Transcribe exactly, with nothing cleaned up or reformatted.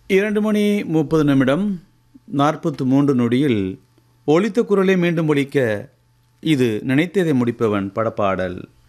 இரண்டு மணி முப்பது நிமிடம் நாற்பத்து மூன்று நொடியில் ஒலித்த குரலை மீண்டும் ஒலிக்க இது நினைத்ததை முடிப்பவன் படப்பாடல்.